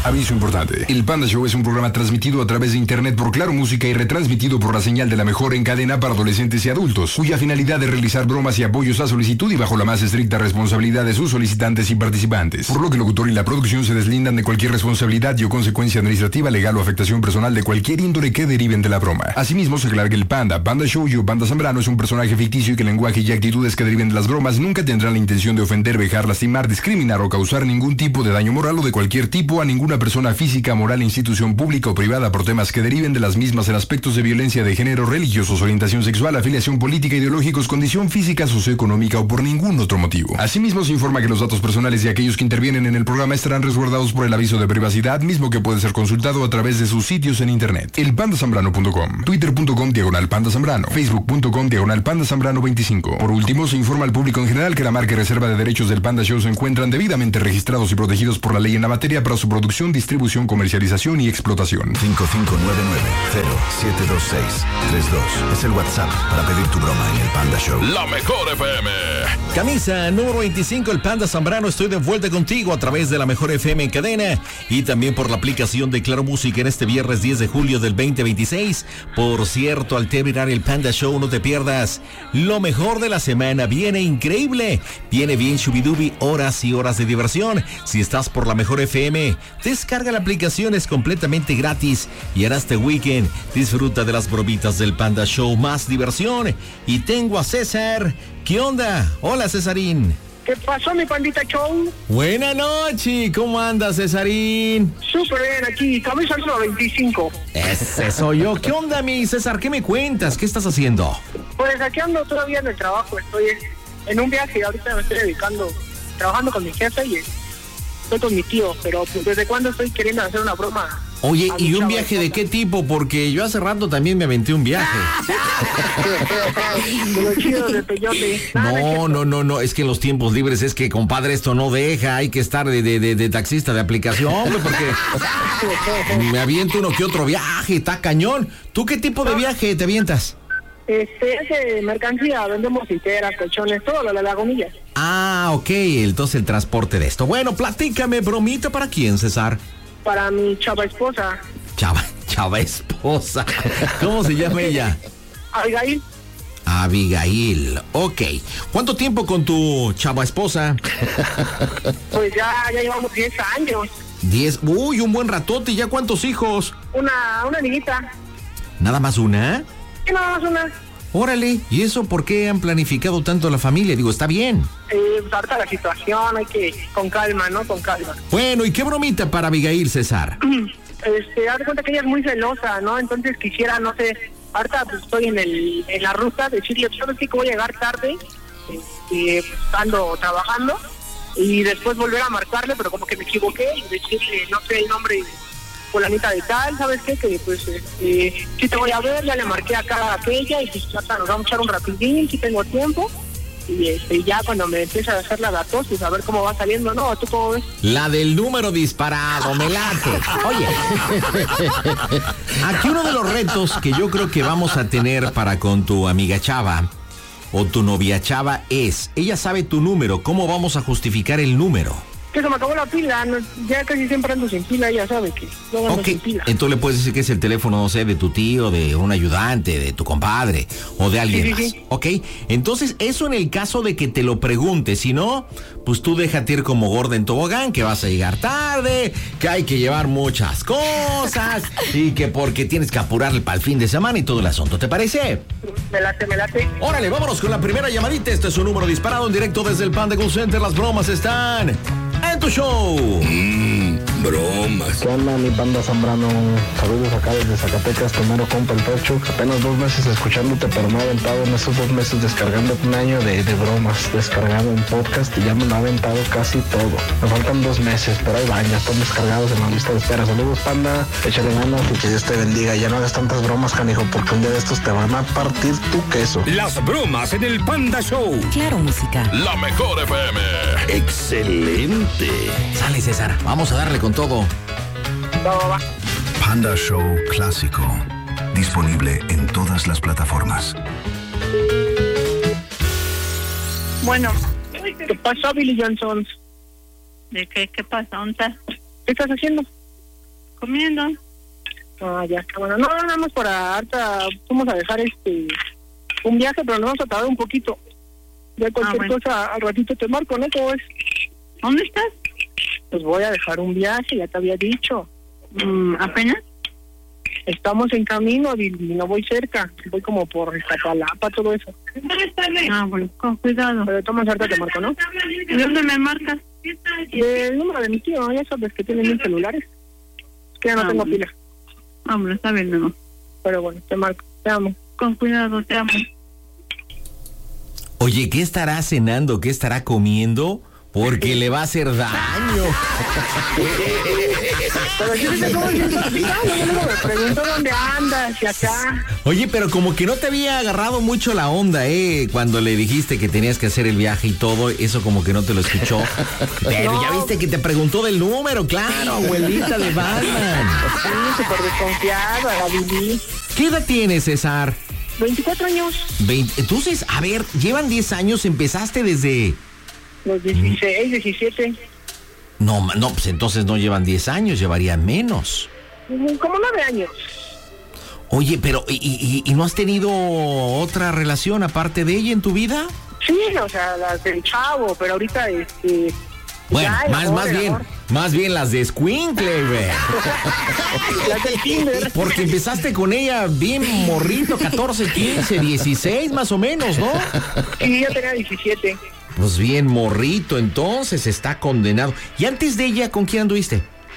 Aviso importante. El Panda Show es un programa transmitido a través de internet por Claro Música y retransmitido por la señal de la mejor en cadena para adolescentes y adultos, cuya finalidad es realizar bromas y apoyos a solicitud y bajo la más estricta responsabilidad de sus solicitantes y participantes. Por lo que el locutor y la producción se deslindan de cualquier responsabilidad y o consecuencia administrativa, legal o afectación personal de cualquier índole que deriven de la broma. Asimismo, se aclara que el Panda Show y Panda Zambrano es un personaje ficticio y que el lenguaje y actitudes que deriven de las bromas nunca tendrán la intención de ofender, vejar, lastimar, discriminar o causar ningún tipo de daño moral o de cualquier tipo a ninguna persona física, moral, institución pública o privada por temas que deriven de las mismas en aspectos de violencia de género, religiosos, orientación sexual, afiliación política, ideológicos, condición física, socioeconómica o por ningún otro motivo. Asimismo, se informa que los datos personales de aquellos que intervienen en el programa estarán resguardados por el aviso de privacidad, mismo que puede ser consultado a través de sus sitios en internet. elpandasambrano.com, twitter.com/pandazambrano, facebook.com/pandazambrano25. Por último, se informa al público en general que la marca y reserva de derechos del Panda Show se encuentran debidamente registrados y protegidos por la ley en la materia para su producción, distribución, comercialización y explotación. 5599-072632 es el WhatsApp para pedir tu broma en el Panda Show. La mejor FM. Camisa número 25, el Panda Zambrano. Estoy de vuelta contigo a través de la mejor FM en cadena y también por la aplicación de Claro Música en este viernes 10 de julio del 2026. Por cierto, al terminar el Panda Show, no te pierdas lo mejor de la semana. Viene increíble, viene bien shubidubi, horas y horas de diversión. Si estás por la mejor FM, descarga la aplicación, es completamente gratis y harás este weekend disfruta de las bromitas del Panda Show, más diversión. Y tengo a César. ¿Qué onda? Hola, Cesarín. ¿Qué pasó, mi Pandita Show? Buena noche, ¿cómo andas, Cesarín? Súper bien, aquí, camisa número 25. Ese soy yo. ¿Qué onda, mi César? ¿Qué me cuentas? ¿Qué estás haciendo? Pues aquí ando todavía en el trabajo, estoy en un viaje, ahorita me estoy trabajando con mi jefe y estoy con mi tío, pero pues, ¿desde cuándo estoy queriendo hacer una broma? Oye, ¿y un viaje de qué tipo? Porque yo hace rato también me aventé un viaje. De los chidos de peyote. No, es que en los tiempos libres es que, compadre, esto no deja, hay que estar de taxista de aplicación, hombre, porque me aviento uno que otro viaje, está cañón. ¿Tú qué tipo de viaje te avientas? Es de mercancía, vendemos literas, colchones, todo lo de la gomilla. Ah, ok, entonces el transporte de esto. Bueno, platícame, bromita, ¿para quién, César? Para mi chava esposa. Chava esposa. ¿Cómo se llama ella? Abigail, ok. ¿Cuánto tiempo con tu chava esposa? Pues ya llevamos 10 años. 10, uy, un buen ratote. ¿Y ya cuántos hijos? Una niñita. ¿Nada más una? Sí, nada más una. Órale, ¿y eso por qué han planificado tanto la familia? Digo, está bien. Ahorita la situación, hay que con calma, ¿no? Con calma. Bueno, ¿y qué bromita para Abigail, César? Haz de cuenta que ella es muy celosa, ¿no? Entonces quisiera, no sé, ahorita pues, estoy en la ruta, decirle, ¿sabes qué? Que voy a llegar tarde, pues, ando trabajando, y después volver a marcarle, pero como que me equivoqué, y decirle, no sé, el nombre fulanita de tal, ¿sabes qué? Que pues, sí te voy a ver, ya le marqué acá a aquella, y pues nos vamos a echar un rapidín, si tengo tiempo. Y ya cuando me empieza a hacer la datosis, a ver cómo va saliendo, ¿no? ¿Tú cómo ves? La del número disparado, me late. Oye, aquí uno de los retos que yo creo que vamos a tener para con tu amiga Chava o tu novia Chava es, ella sabe tu número, ¿cómo vamos a justificar el número? Que se me acabó la pila, no, ya casi siempre ando sin pila, ella sabe que no ando sin pila. Entonces le puedes decir que es el teléfono, no sé, de tu tío, de un ayudante, de tu compadre o de alguien más. Sí. Ok, entonces eso en el caso de que te lo pregunte, si no, pues tú déjate ir como gorda en tobogán, que vas a llegar tarde, que hay que llevar muchas cosas y que porque tienes que apurarle para el fin de semana y todo el asunto, ¿te parece? Me late. Órale, vámonos con la primera llamadita. Este es un número disparado en directo desde el Panda Call Center. Las bromas están en tu show. Bromas. ¿Qué onda, mi Panda Zambrano? Saludos acá desde Zacatecas, primero compa el Pecho. Apenas 2 meses escuchándote, pero me he aventado en esos 2 meses descargando un año de bromas, descargado en podcast y ya me lo he aventado casi todo. Me faltan 2 meses, pero ahí van, ya están descargados en la lista de espera. Saludos, Panda, échale ganas y que Dios te bendiga. Ya no hagas tantas bromas, canijo, porque un día de estos te van a partir tu queso. Las bromas en el Panda Show. Claro Música. La mejor FM. Excelente. Sale, César, vamos a darle con todo. Va. Panda Show Clásico. Disponible en todas las plataformas. Bueno, ¿qué pasó, Billy Johnson? ¿De qué? ¿Qué pasa? ¿Dónde estás? ¿Qué estás haciendo? comiendo. Ah, ya está bueno. No, nada más para harta, vamos a dejar un viaje, pero nos vamos a tardar un poquito. Ya cualquier cosa al ratito te marco, ¿no? ¿Cómo es? ¿Dónde estás? Pues voy a dejar un viaje, ya te había dicho. ¿Apenas? Estamos en camino y no voy cerca. Voy como por Iztapalapa, todo eso. Ah, bueno, con cuidado. Pero tomas harta te marco, ¿no? ¿De dónde me marcas? El número de mi tío, ya sabes que tienen 1000 celulares. Es que ya no tengo pila. Hombre, está bien, no. Pero bueno, te marco, te amo. Con cuidado, te amo. Oye, ¿qué estará cenando? ¿Qué estará comiendo? Porque le va a hacer daño. Pero yo no sé cómo me pregunto dónde andas y acá. Oye, pero como que no te había agarrado mucho la onda, cuando le dijiste que tenías que hacer el viaje y todo, eso como que no te lo escuchó. Pero ya viste que te preguntó del número, claro, abuelita de Batman. Sí, súper desconfiada, la viví. ¿Qué edad tienes, César? 24 años. Entonces, a ver, llevan 10 años, empezaste desde... Los 16, 17. No, pues entonces no llevan 10 años, llevarían menos. Como 9 años. Oye, pero ¿y no has tenido otra relación aparte de ella en tu vida? Sí, o sea, las del chavo, pero ahorita bueno, ya, más bien las de Escuincle, güey. Las del Tinder. Porque empezaste con ella bien morrito, 14, 15, 16 más o menos, ¿no? Sí, yo tenía 17. Pues bien morrito, entonces está condenado. ¿Y antes de ella, con quién anduviste?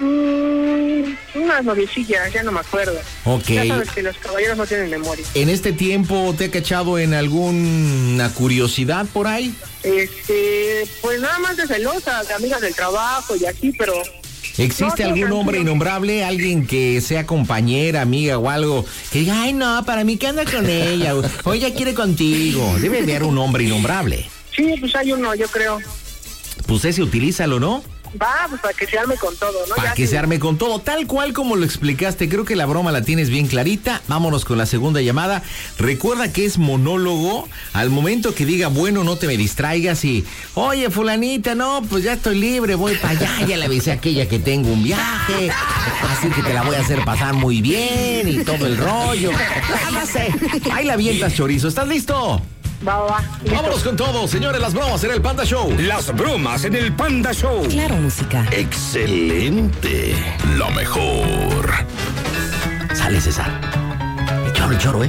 Unas noviecillas, ya no me acuerdo. Ok. Ya sabes que los caballeros no tienen memoria. ¿En este tiempo te ha cachado en alguna curiosidad por ahí? Pues nada más de celosa, de amigas del trabajo y así, pero... ¿Existe algún hombre innombrable, alguien que sea compañera, amiga o algo, que diga, ay no, para mí que anda con ella, o ella quiere contigo? Debe de haber un hombre innombrable. Sí, pues hay uno, yo creo. Pues ese, utilízalo, ¿no? Va, pues para que se arme con todo, ¿no? Para que se arme con todo, tal cual como lo explicaste. Creo que la broma la tienes bien clarita. Vámonos con la segunda llamada. Recuerda que es monólogo. Al momento que diga, bueno, no te me distraigas y, oye, fulanita, no, pues ya estoy libre, voy para allá. Ya le avisé a aquella que tengo un viaje, así que te la voy a hacer pasar muy bien y todo el rollo. No sé, ahí la avientas, chorizo. ¿Estás listo? Va. Vámonos con todo, señores, las bromas en el Panda Show. Las bromas en el Panda Show. Claro, música. Excelente. Lo mejor. Sale, César. El choro,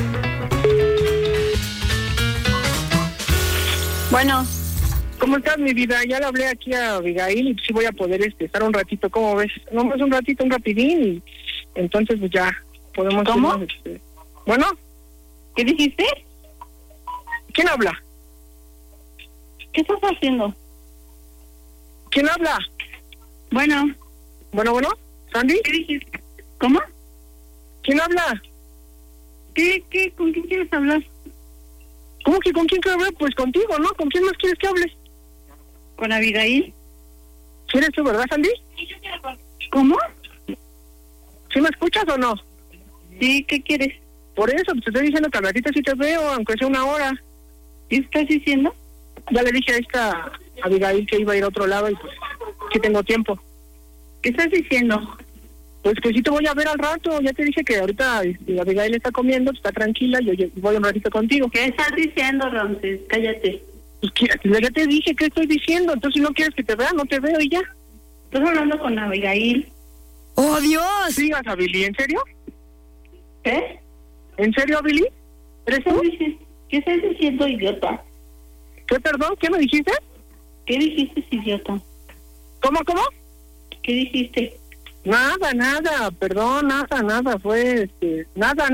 Bueno. ¿Cómo estás, mi vida? Ya le hablé aquí a Abigail y sí voy a poder estar un ratito, ¿cómo ves? No más un ratito, un rapidín y entonces pues ya podemos... ¿Cómo? Bueno. ¿Qué dijiste? ¿Quién habla? ¿Qué estás haciendo? ¿Quién habla? Bueno. Bueno, ¿Sandy? ¿Qué dijiste? ¿Cómo? ¿Quién habla? ¿Con quién quieres hablar? ¿Cómo que con quién quiero hablar? Pues contigo, ¿no? ¿Con quién más quieres que hable? ¿Con Abigail? ¿Sí eres tú, verdad, Sandy? ¿Cómo? ¿Sí me escuchas o no? Sí, ¿qué quieres? Por eso, te estoy diciendo que al ratito sí te veo, aunque sea una hora. ¿Qué estás diciendo? Ya le dije a esta Abigail que iba a ir a otro lado y pues sí tengo tiempo. ¿Qué estás diciendo? Pues que sí te voy a ver al rato. Ya te dije que ahorita Abigail está comiendo, está tranquila, yo voy un ratito contigo. ¿Qué estás diciendo, Ramses? Cállate. Pues ya te dije qué estoy diciendo, entonces si no quieres que te vea, no te veo y ya. Estás hablando con Abigail. ¡Oh, Dios! Sigas, Abili, ¿en serio? ¿Qué? ¿En serio, Abili? ¿Eres tú? ¿Qué estás diciendo, idiota? ¿Qué, perdón? ¿Qué me dijiste? ¿Qué dijiste, idiota? ¿Cómo? ¿Qué dijiste? Nada, perdón, nada, fue, nada.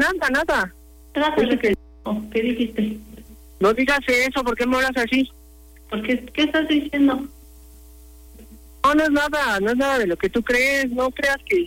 ¿Qué dijiste? No digas eso, ¿por qué me hablas así? ¿Qué estás diciendo? No es nada de lo que tú crees, no creas que,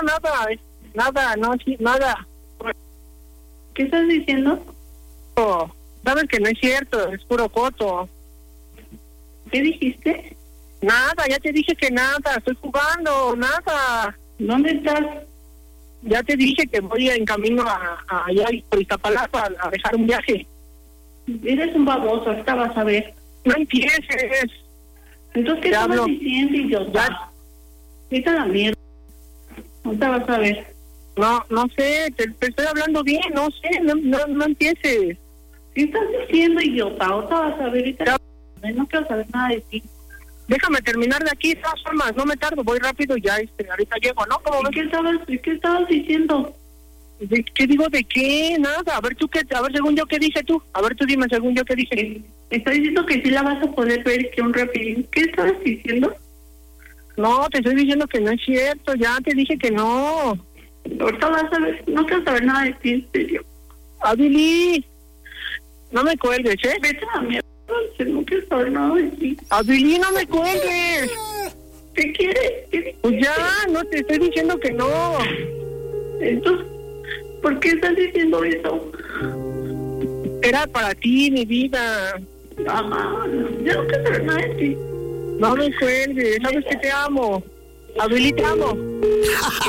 nada. ¿Qué estás diciendo? Oh, sabes que no es cierto, es puro coto. ¿Qué dijiste? Nada, ya te dije que nada, estoy jugando, nada. ¿Dónde estás? Ya te dije que voy en camino allá por Iztapalapa a dejar un viaje. Eres un baboso, ahorita vas a ver. No empieces. Entonces, ¿qué estabas diciendo, idiota? Vete a la mierda. Ahorita vas a ver. No sé, te estoy hablando bien, no sé, no empieces. ¿Qué estás diciendo, idiota? Ahorita vas a ver, ahorita no quiero saber nada de ti. Déjame terminar de aquí, de todas formas, no me tardo, voy rápido ya, ahorita llego, ¿no? ¿Qué estabas diciendo? ¿Qué digo de qué? Nada, a ver según yo qué dije tú, a ver tú dime según yo qué dije. Está diciendo que sí la vas a poder ver, que un rapidín. ¿Qué estabas diciendo? No, te estoy diciendo que no es cierto, ya te dije que no. Ahorita vas a ver, no quiero saber nada de ti, en serio. Adili, no me cuelgues, ¿eh? Vete a la mierda, no quiero saber nada de ti. Adili, no me cuelgues. ¿Qué quieres? Pues ya, no te estoy diciendo que no. Entonces, ¿por qué estás diciendo eso? Era para ti, mi vida. Ajá, ya no quiero saber nada de ti. No me cuelgues, sabes que te amo. Adili, te amo.